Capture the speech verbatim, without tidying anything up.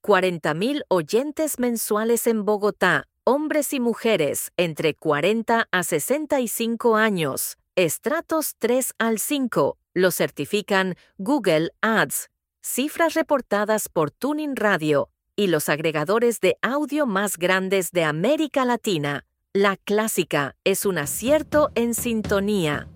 cuarenta mil oyentes mensuales en Bogotá, hombres y mujeres entre cuarenta a sesenta y cinco años, estratos tres al cinco, lo certifican Google Ads, cifras reportadas por Tuning Radio y los agregadores de audio más grandes de América Latina. La Clásica es un acierto en sintonía.